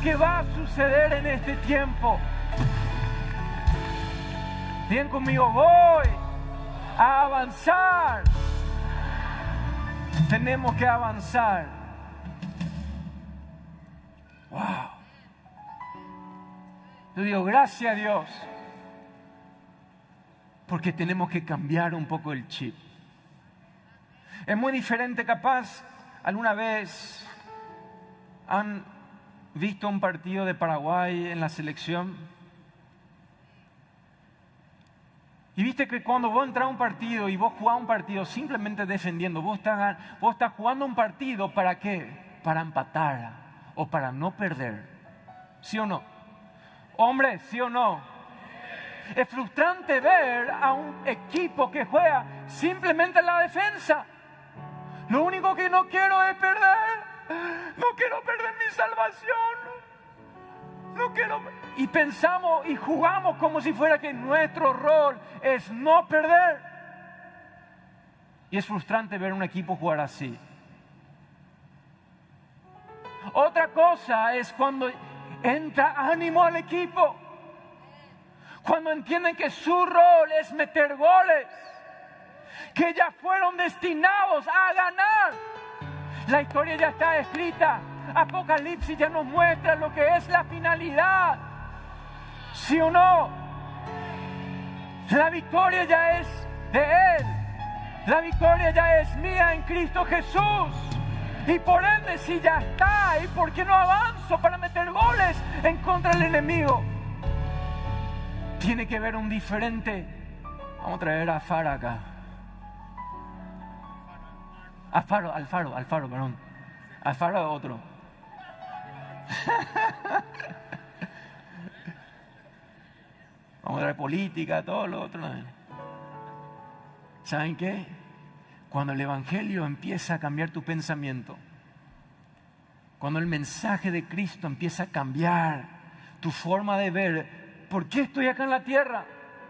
que va a suceder en este tiempo. Bien conmigo, voy a avanzar. Tenemos que avanzar. Wow. Yo digo, gracias a Dios, porque tenemos que cambiar un poco el chip. Es muy diferente, capaz, alguna vez han visto un partido de Paraguay en la selección. Y viste que cuando vos entras a un partido y vos jugás un partido simplemente defendiendo, vos estás jugando un partido, ¿para qué? Para empatar o para no perder. ¿Sí o no? Hombre, ¿sí o no? Es frustrante ver a un equipo que juega simplemente en la defensa. Lo único que no quiero es perder. No quiero perder mi salvación. No quiero. Y pensamos y jugamos como si fuera que nuestro rol es no perder. Y es frustrante ver un equipo jugar así. Otra cosa es cuando entra ánimo al equipo. Cuando entienden que su rol es meter goles. Que ya fueron destinados a ganar. La historia ya está escrita. Apocalipsis ya nos muestra lo que es la finalidad. ¿Sí o no? La victoria ya es de Él. La victoria ya es mía en Cristo Jesús. Y por ende, si ya está, ¿y por qué no avanzo para meter goles en contra del enemigo? Tiene que ver un diferente. Vamos a traer a Faro acá. Alfaro, perdón. Alfaro es otro. Vamos a traer política, todo lo otro. ¿Saben qué? Cuando el Evangelio empieza a cambiar tu pensamiento, cuando el mensaje de Cristo empieza a cambiar tu forma de ver, ¿por qué estoy acá en la tierra?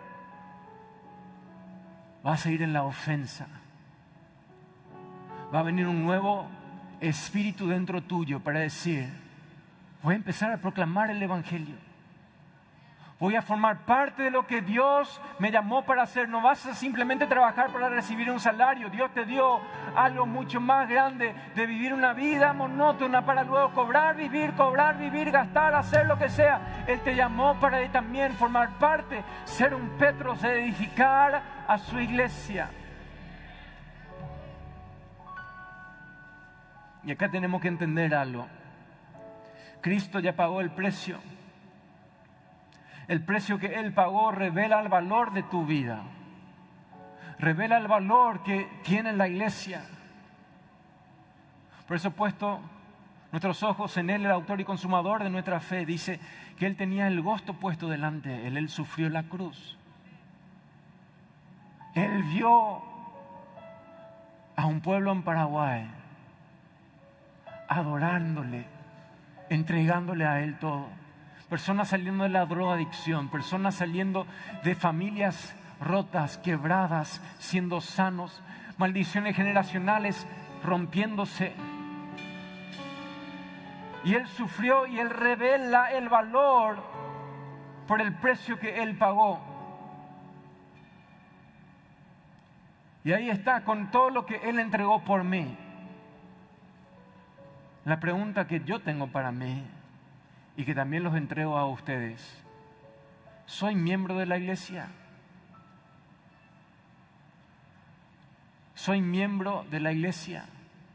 Vas a ir en la ofensa. Va a venir un nuevo espíritu dentro tuyo para decir, voy a empezar a proclamar el Evangelio. Voy a formar parte de lo que Dios me llamó para hacer. No vas a simplemente trabajar para recibir un salario. Dios te dio algo mucho más grande de vivir una vida monótona para luego cobrar, vivir, gastar, hacer lo que sea. Él te llamó para también formar parte, ser un Petros, de edificar a su iglesia. Y acá tenemos que entender algo. Cristo ya pagó el precio. El precio que Él pagó revela el valor de tu vida. Revela el valor que tiene la iglesia. Por eso he puesto nuestros ojos en Él, el autor y consumador de nuestra fe. Dice que Él tenía el gozo puesto delante de Él. Él sufrió la cruz. Él vio a un pueblo en Paraguay adorándole, entregándole a Él todo. Personas saliendo de la drogadicción, personas saliendo de familias rotas, quebradas, siendo sanos, maldiciones generacionales rompiéndose. Y Él sufrió y Él revela el valor por el precio que Él pagó. Y ahí está, con todo lo que Él entregó por mí. La pregunta que yo tengo para mí y que también los entrego a ustedes: ¿soy miembro de la iglesia? ¿Soy miembro de la iglesia?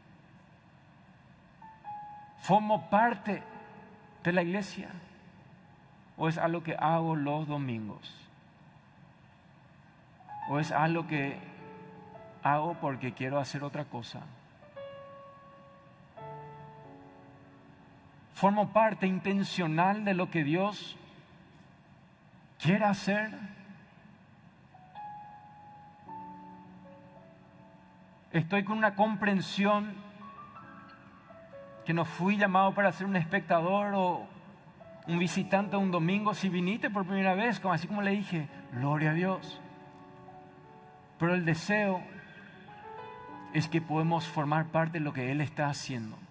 ¿Formo parte de la iglesia? ¿O es algo que hago los domingos? ¿O es algo que hago porque quiero hacer otra cosa? ¿Formo parte intencional de lo que Dios quiere hacer? Estoy con una comprensión que no fui llamado para ser un espectador o un visitante un domingo. Si viniste por primera vez, así como le dije, gloria a Dios. Pero el deseo es que podemos formar parte de lo que Él está haciendo.